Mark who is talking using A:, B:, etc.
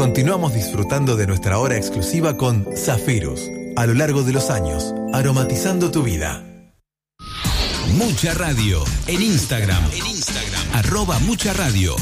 A: Continuamos disfrutando de nuestra hora exclusiva con Zafirus, a lo largo de los años, aromatizando tu vida.
B: Mucha Radio en Instagram. @mucha radio.